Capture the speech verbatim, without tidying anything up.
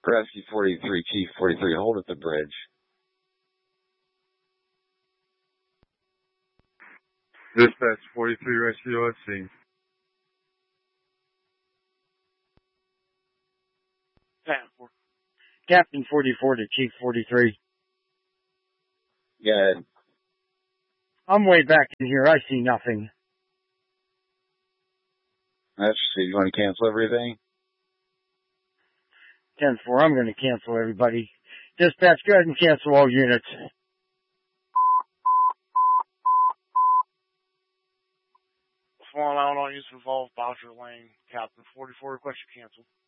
Rescue forty-three, Chief forty-three, hold at the bridge. Dispatch forty-three, rescue at scene. Captain forty-four to Chief forty-three. Go ahead. I'm way back in here. I see nothing. That's you want to cancel everything? ten four, I'm going to cancel everybody. Dispatch, go ahead and cancel all units. Swan Island on use involved Boucher Lane. Captain forty-four, request you cancel.